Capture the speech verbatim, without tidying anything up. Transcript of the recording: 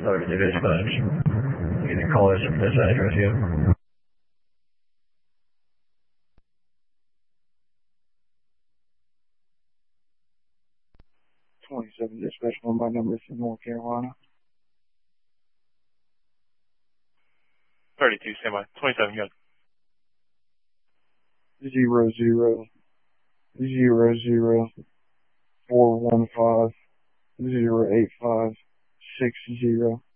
Sorry to dispatch. You can call us from this address here. twenty-seven dispatch one by number from North Carolina. thirty-two, stand by. twenty-seven, go. Zero zero zero zero four one five zero eight five six zero.